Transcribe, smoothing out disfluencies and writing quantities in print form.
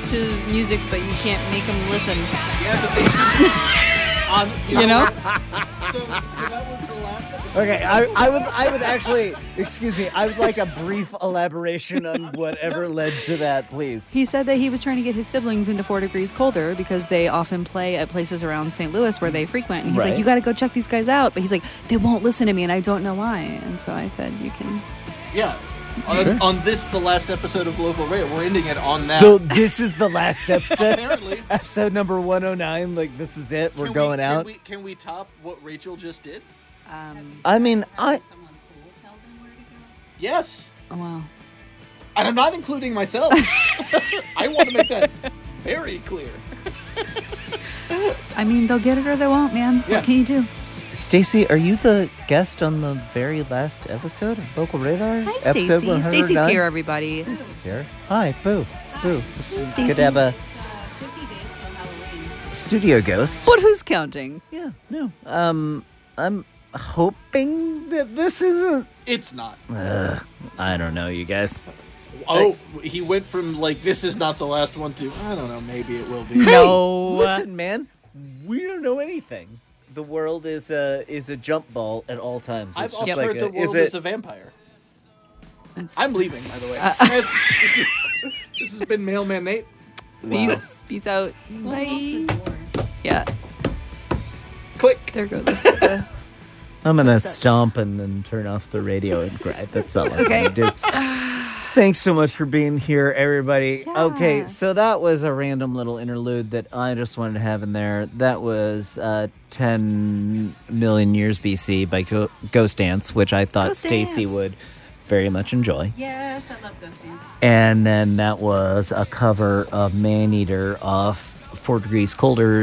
to music, but you can't make them listen. Yeah, but You know? So that was the last episode. Okay, I would actually, excuse me, I would like a brief elaboration on whatever led to that, please. He said that he was trying to get his siblings into 4 Degrees Colder because they often play at places around St. Louis where they frequent. And he's Right. like, you got to go check these guys out. But he's like, they won't listen to me, and I don't know why. And so I said, you can. Yeah. Sure. On this, the last episode of Local Radio, we're ending it on that. So this is the last episode? Apparently. Episode number 109, like this is it, we're going out? Can we top what Rachel just did? I mean, Someone cool tell them where to go. Yes. Oh, wow. And I'm not including myself. I want to make that very clear. I mean, they'll get it or they won't, man. Yeah. What can you do? Stacey, are you the guest on the very last episode of Local Radar? Hi, Episode Stacy. 109? Stacy's here, everybody. Stacy's here. Hi, Boo. Boo. Stacey. Good to have a It's 50 days till Halloween. studio ghost. But who's counting? Yeah, no. I'm hoping that this isn't... It's not. I don't know, you guys. Oh, he went from like this is not the last one to I don't know, maybe it will be. No. Listen, man, we don't know anything. The world is a jump ball at all times. I've It's also just like heard the world is a vampire. It's- I'm leaving, by the way. This has been Mailman Nate. Peace out. Bye. Yeah, Click. there goes the I'm gonna Footsteps. stomp and then turn off the radio and cry. That's all I'm Okay. gonna do. Thanks so much for being here, everybody. Yeah. Okay, so that was a random little interlude that I just wanted to have in there. That was 10 million years BC by Ghost Dance, which I thought Ghost Stacy Dance. would very much enjoy. Yes, I love Ghost Dance. And then that was a cover of Maneater off 4 Degrees Colder